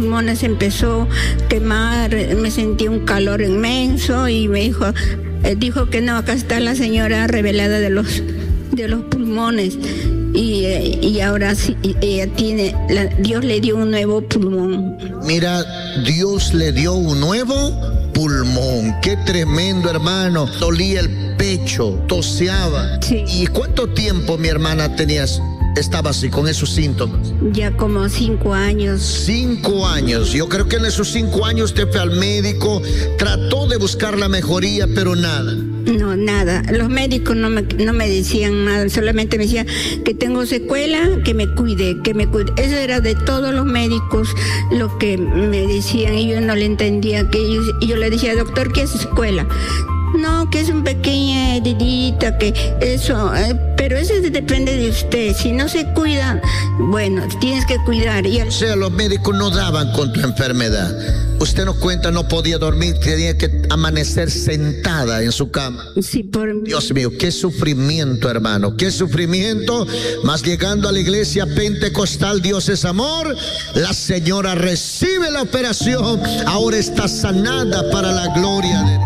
pulmones empezó a quemar, me sentí un calor inmenso y me dijo que no, acá está la señora revelada de los pulmones. Y ahora sí, ella tiene, Dios le dio un nuevo pulmón. Mira, Dios le dio un nuevo pulmón. Qué tremendo, hermano. Dolía el pecho, toseaba. Sí. ¿Y cuánto tiempo, mi hermana, estaba así con esos síntomas? Ya como 5 años. 5 años. Yo creo que en esos 5 años usted fue al médico, trató de buscar la mejoría, pero nada. No, nada. Los médicos no me decían nada, solamente me decían que tengo secuela, que me cuide. Eso era de todos los médicos lo que me decían y yo no le entendía. Y yo le decía, doctor, ¿qué es secuela? No, que es un pequeña heridita, que eso, pero eso depende de usted. Si no se cuida, bueno, tienes que cuidar. O sea, los médicos no daban con tu enfermedad. Usted nos cuenta, no podía dormir, tenía que amanecer sentada en su cama. Sí, Dios mío, qué sufrimiento, hermano, qué sufrimiento. Mas llegando a la iglesia pentecostal, Dios es amor, la señora recibe la operación, ahora está sanada para la gloria de Dios.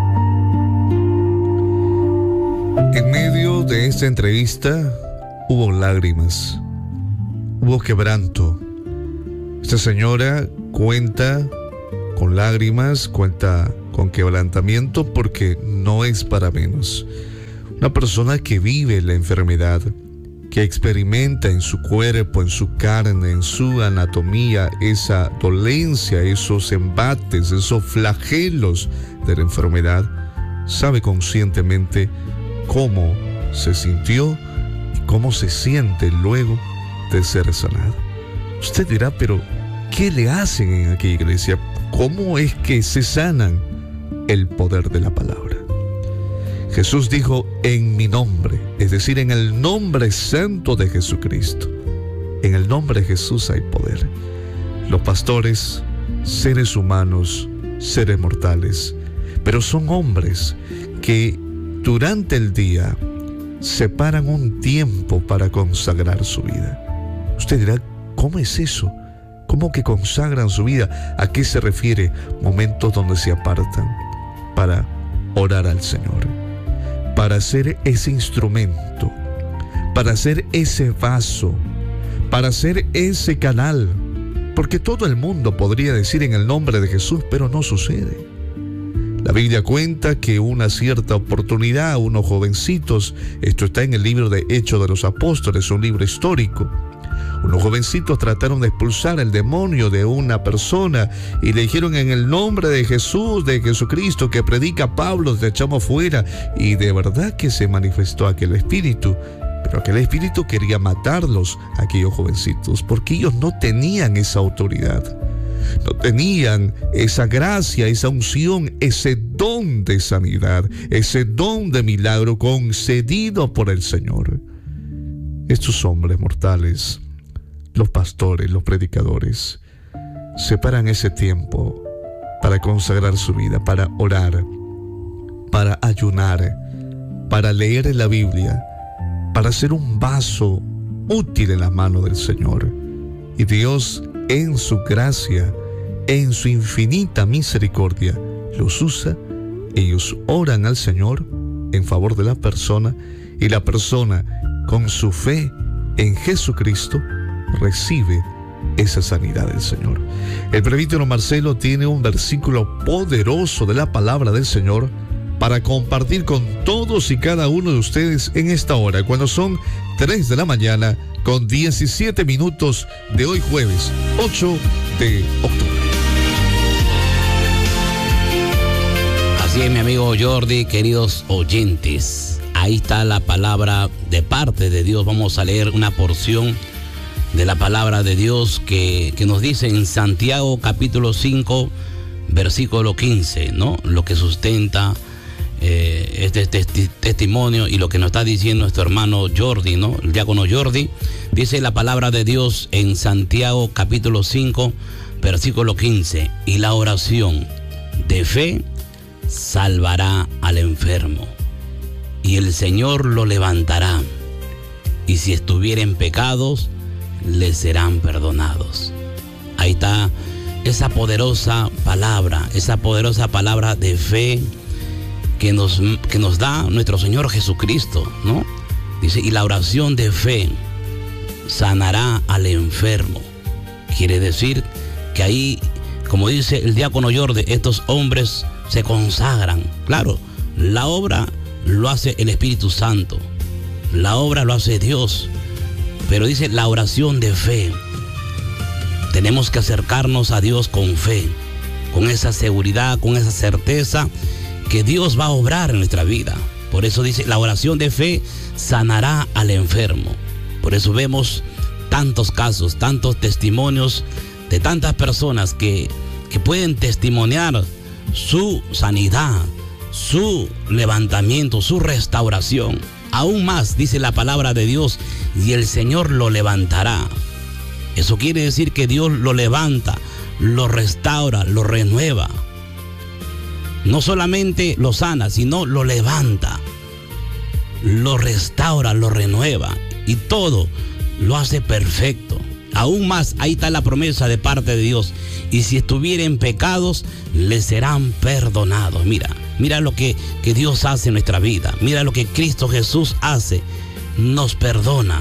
En medio de esta entrevista hubo lágrimas, hubo quebranto. Esta señora cuenta con lágrimas, cuenta con quebrantamiento, porque no es para menos. Una persona que vive la enfermedad, que experimenta en su cuerpo, en su carne, en su anatomía, esa dolencia, esos embates, esos flagelos de la enfermedad, sabe conscientemente cómo se sintió y cómo se siente luego de ser sanado. Usted dirá, pero ¿qué le hacen en aquella iglesia? ¿Cómo es que se sanan? El poder de la palabra. Jesús dijo, en mi nombre, es decir, en el nombre santo de Jesucristo. En el nombre de Jesús hay poder. Los pastores, seres humanos, seres mortales, pero son hombres que durante el día separan un tiempo para consagrar su vida. Usted dirá, ¿cómo es eso? ¿Cómo que consagran su vida? ¿A qué se refiere? Momentos donde se apartan para orar al Señor, para ser ese instrumento, para ser ese vaso, para ser ese canal. Porque todo el mundo podría decir en el nombre de Jesús, pero no sucede. La Biblia cuenta que una cierta oportunidad, unos jovencitos, esto está en el libro de Hechos de los Apóstoles, un libro histórico, unos jovencitos trataron de expulsar el demonio de una persona y le dijeron, en el nombre de Jesús, de Jesucristo, que predica Pablo, te echamos fuera. Y de verdad que se manifestó aquel espíritu, pero aquel espíritu quería matarlos, aquellos jovencitos, porque ellos no tenían esa autoridad. No tenían esa gracia, esa unción, ese don de sanidad, ese don de milagro concedido por el Señor. Estos hombres mortales, los pastores, los predicadores, separan ese tiempo para consagrar su vida, para orar, para ayunar, para leer en la Biblia, para ser un vaso útil en las manos del Señor. Y Dios, en su gracia, en su infinita misericordia, los usa. Ellos oran al Señor en favor de la persona, y la persona, con su fe en Jesucristo, recibe esa sanidad del Señor. El presbítero Marcelo tiene un versículo poderoso de la palabra del Señor para compartir con todos y cada uno de ustedes en esta hora, cuando son 3 de la mañana con 17 minutos de hoy jueves 8 de octubre. Así es, mi amigo Jordi, queridos oyentes, ahí está la palabra de parte de Dios. Vamos a leer una porción de la palabra de Dios que nos dice en Santiago capítulo 5 versículo 15, ¿no? Lo que sustenta este testimonio y lo que nos está diciendo nuestro hermano Jordi, ¿no? El diácono Jordi. Dice la palabra de Dios en Santiago capítulo 5 versículo 15: y la oración de fe salvará al enfermo, y el Señor lo levantará, y si estuviera en pecados, le serán perdonados. Ahí está esa poderosa palabra de fe que nos da nuestro Señor Jesucristo, ¿no? Dice, y la oración de fe sanará al enfermo. Quiere decir que ahí, como dice el diácono Jordi, estos hombres se consagran. Claro, la obra lo hace el Espíritu Santo, la obra lo hace Dios, pero dice la oración de fe. Tenemos que acercarnos a Dios con fe, con esa seguridad, con esa certeza que Dios va a obrar en nuestra vida. Por eso dice, la oración de fe sanará al enfermo. Por eso vemos tantos casos, tantos testimonios de tantas personas que pueden testimoniar su sanidad, su levantamiento, su restauración. Aún más, dice la palabra de Dios, y el Señor lo levantará. Eso quiere decir que Dios lo levanta, lo restaura, lo renueva. No solamente lo sana, sino lo levanta, lo restaura, lo renueva, y todo lo hace perfecto. Aún más, ahí está la promesa de parte de Dios. Y si estuvieren pecados, les serán perdonados. Mira lo que Dios hace en nuestra vida. Mira lo que Cristo Jesús hace. Nos perdona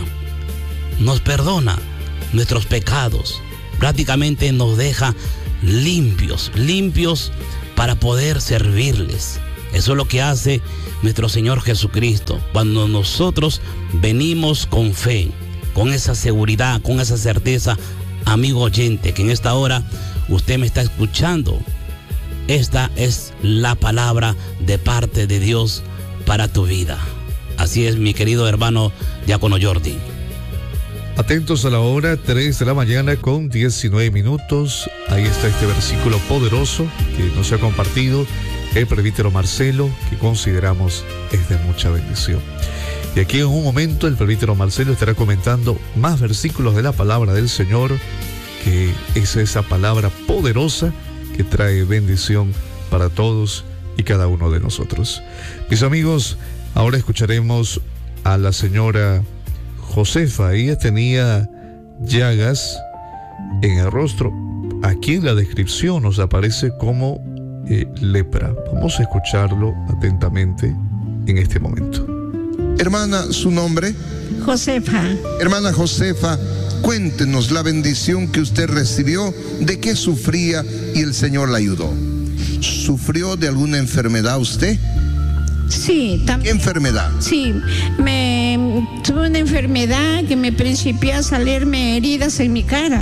nuestros pecados. Prácticamente nos deja limpios para poder servirles. Eso es lo que hace nuestro Señor Jesucristo. Cuando nosotros venimos con fe, con esa seguridad, con esa certeza, amigo oyente, que en esta hora usted me está escuchando. Esta es la palabra de parte de Dios para tu vida. Así es, mi querido hermano diácono Jordi. Atentos a la hora, 3 de la mañana con 19 minutos. Ahí está este versículo poderoso que nos ha compartido el presbítero Marcelo, que consideramos es de mucha bendición. Y aquí en un momento el presbítero Marcelo estará comentando más versículos de la palabra del Señor, que es esa palabra poderosa que trae bendición para todos y cada uno de nosotros. Mis amigos, ahora escucharemos a la señora Josefa. Ella tenía llagas en el rostro. Aquí en la descripción nos aparece como lepra. Vamos a escucharlo atentamente en este momento. Hermana, ¿su nombre? Josefa. Hermana Josefa, cuéntenos la bendición que usted recibió, de qué sufría y el Señor la ayudó. ¿Sufrió de alguna enfermedad usted? Sí, también. ¿Qué enfermedad? Sí, tuve una enfermedad que me principió a salirme heridas en mi cara.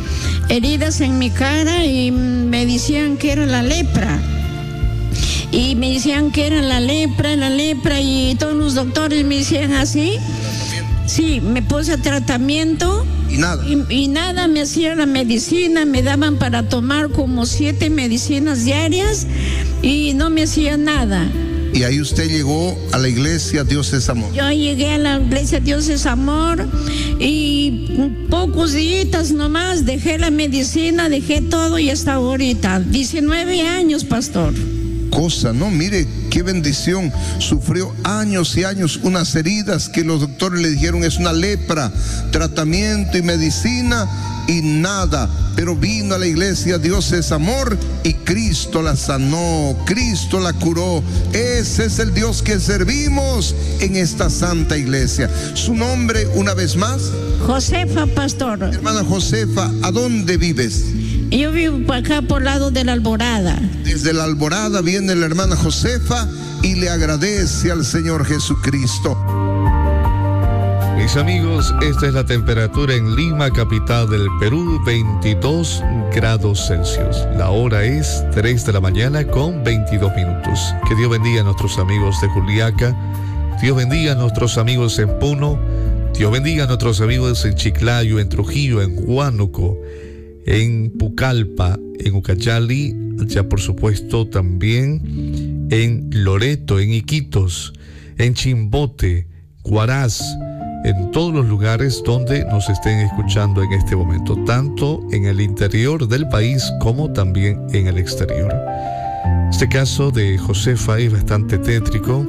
Y me decían que era la lepra. Y me decían que era la lepra, y todos los doctores me decían así. Sí, me puse a tratamiento. ¿Y nada? Y nada, me hacían la medicina, me daban para tomar como 7 medicinas diarias y no me hacían nada. Y ahí usted llegó a la iglesia Dios es Amor. Yo llegué a la iglesia Dios es Amor y pocos días nomás dejé la medicina, dejé todo y hasta ahorita, 19 años, pastor. Cosa, ¿no? Mire, qué bendición. Sufrió años y años unas heridas que los doctores le dijeron es una lepra, tratamiento y medicina y nada. Pero vino a la iglesia Dios es Amor y Cristo la sanó, Cristo la curó. Ese es el Dios que servimos en esta santa iglesia. ¿Su nombre una vez más? Josefa, pastor. Hermana Josefa, ¿a dónde vives? Yo vivo acá por el lado de la Alborada. Desde la Alborada viene la hermana Josefa y le agradece al Señor Jesucristo. Mis amigos, esta es la temperatura en Lima, capital del Perú, 22 grados Celsius. La hora es 3 de la mañana con 22 minutos. Que Dios bendiga a nuestros amigos de Juliaca. Dios bendiga a nuestros amigos en Puno. Dios bendiga a nuestros amigos en Chiclayo, en Trujillo, en Huánuco, en Pucallpa, en Ucayali, ya por supuesto también en Loreto, en Iquitos, en Chimbote, Huaraz, en todos los lugares donde nos estén escuchando en este momento, tanto en el interior del país como también en el exterior. Este caso de Josefa es bastante tétrico,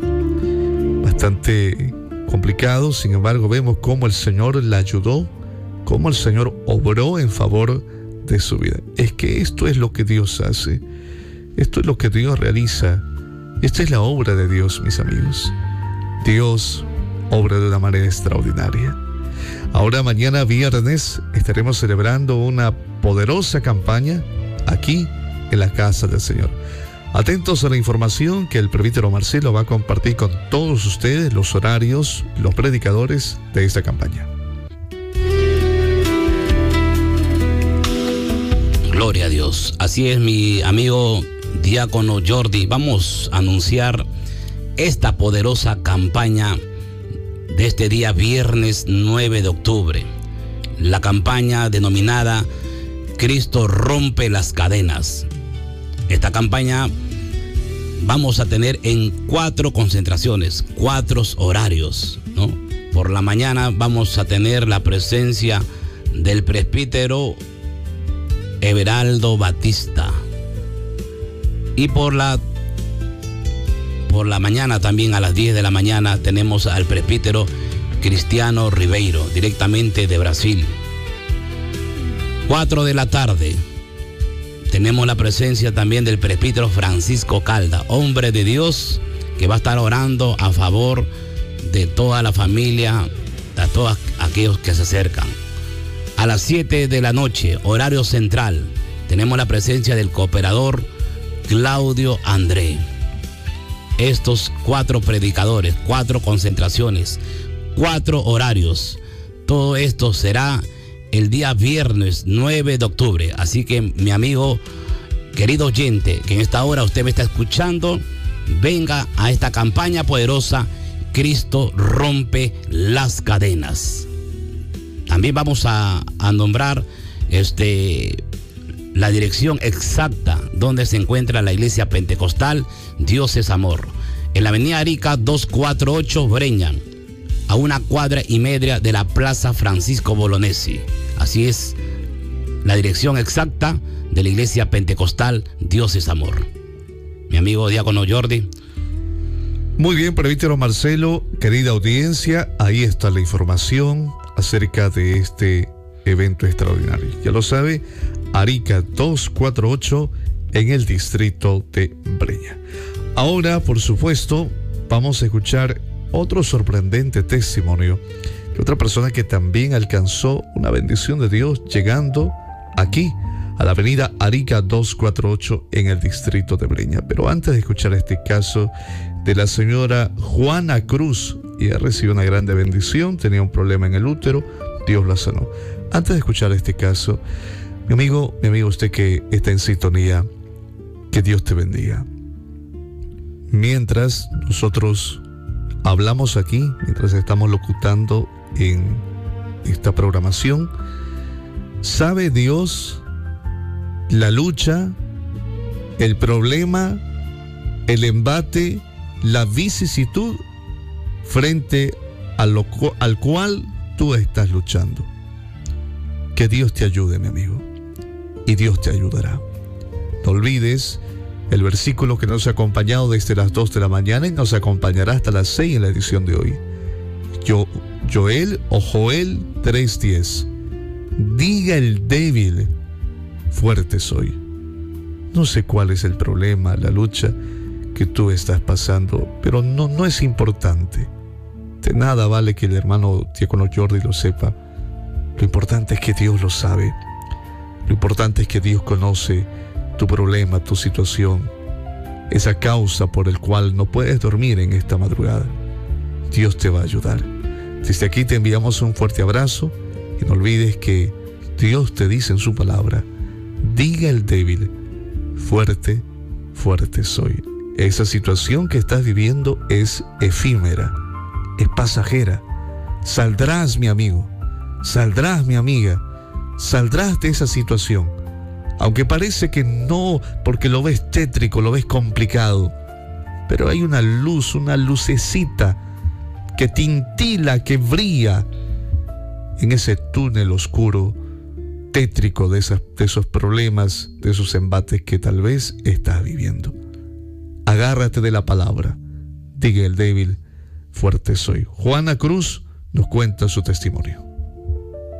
bastante complicado, sin embargo vemos cómo el Señor la ayudó, cómo el Señor obró en favor de su vida. Es que esto es lo que Dios hace. Esto es lo que Dios realiza. Esta es la obra de Dios, mis amigos. Dios obra de una manera extraordinaria. Ahora, mañana viernes, estaremos celebrando una poderosa campaña aquí en la casa del Señor. Atentos a la información que el presbítero Marcelo va a compartir con todos ustedes, los horarios, los predicadores de esta campaña. Gloria a Dios. Así es, mi amigo diácono Jordi. Vamos a anunciar esta poderosa campaña de este día viernes 9 de octubre. La campaña denominada Cristo rompe las cadenas. Esta campaña vamos a tener en 4 concentraciones, 4 horarios, ¿no? Por la mañana vamos a tener la presencia del presbítero Everaldo Batista. Y por la mañana también a las 10 de la mañana tenemos al presbítero Cristiano Ribeiro, directamente de Brasil. 4 de la tarde tenemos la presencia también del presbítero Francisco Calda, hombre de Dios, que va a estar orando a favor de toda la familia, de todos aquellos que se acercan. A las 7 de la noche, horario central, tenemos la presencia del cooperador Claudio André. Estos 4 predicadores, 4 concentraciones, 4 horarios, todo esto será el día viernes 9 de octubre. Así que, mi amigo, querido oyente, que en esta hora usted me está escuchando, venga a esta campaña poderosa, Cristo rompe las cadenas. También vamos a nombrar la dirección exacta donde se encuentra la iglesia pentecostal Dios es Amor, en la avenida Arica 248 Breña, a 1,5 cuadras de la Plaza Francisco Bolognesi. Así es la dirección exacta de la iglesia pentecostal Dios es Amor. Mi amigo diácono Jordi. Muy bien, presbítero Marcelo, querida audiencia, ahí está la información acerca de este evento extraordinario. Ya lo sabe, Arica 248 en el distrito de Breña. Ahora, por supuesto, vamos a escuchar otro sorprendente testimonio de otra persona que también alcanzó una bendición de Dios llegando aquí a la avenida Arica 248 en el distrito de Breña. Pero antes de escuchar este caso de la señora Juana Cruz, ella recibió una grande bendición, tenía un problema en el útero, Dios la sanó. Antes de escuchar este caso, mi amigo, usted que está en sintonía, que Dios te bendiga. Mientras nosotros hablamos aquí, mientras estamos locutando en esta programación, ¿sabe Dios la lucha, el problema, el embate, la vicisitud frente al cual tú estás luchando? Que Dios te ayude, mi amigo, y Dios te ayudará. No olvides el versículo que nos ha acompañado desde las 2 de la mañana y nos acompañará hasta las 6 en la edición de hoy. Joel 3:10. Diga el débil, fuerte soy. No sé cuál es el problema, la lucha que tú estás pasando, pero no es importante. De nada vale que el hermano diácono Jordi lo sepa. Lo importante es que Dios lo sabe. Lo importante es que Dios conoce tu problema, tu situación, esa causa por el cual no puedes dormir en esta madrugada. Dios te va a ayudar. Desde aquí te enviamos un fuerte abrazo y no olvides que Dios te dice en su palabra: diga el débil, fuerte, fuerte soy. Esa situación que estás viviendo es efímera, es pasajera. Saldrás, mi amigo, saldrás, mi amiga, saldrás de esa situación. Aunque parece que no, porque lo ves tétrico, lo ves complicado. Pero hay una luz, una lucecita que tintila, que brilla en ese túnel oscuro, tétrico de esos problemas, de esos embates que tal vez estás viviendo. Agárrate de la palabra. Diga el débil, fuerte soy. Juana Cruz nos cuenta su testimonio.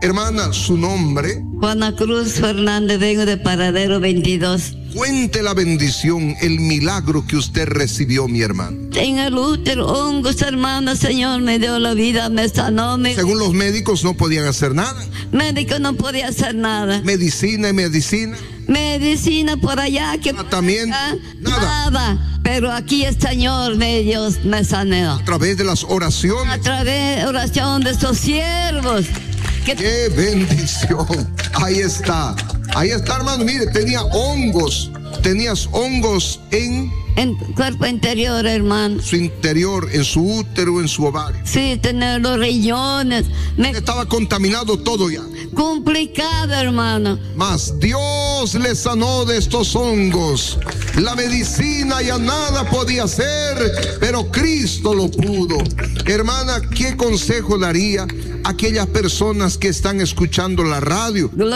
Hermana, su nombre. Juana Cruz Fernández, vengo de Paradero 22. Cuente la bendición, el milagro que usted recibió, mi hermana. En el útero, hongos, hermana, Señor, me dio la vida, me sanó. Según los médicos no podían hacer nada. Médico no podía hacer nada. Medicina y medicina. Medicina por allá. Tratamiento, nada. Pero aquí el Señor, Dios, me sanó. A través de las oraciones. A través de oración de estos siervos. ¡Qué bendición! Ahí está, hermano. Mire, tenía hongos. Tenías hongos en cuerpo interior, hermano. Su interior, en su útero, en su ovario. Sí, tener los riñones. Estaba contaminado todo ya. Complicado, hermano. Mas Dios le sanó de estos hongos. La medicina ya nada podía hacer, pero Cristo lo pudo. Hermana, ¿qué consejo daría a aquellas personas que están escuchando la radio?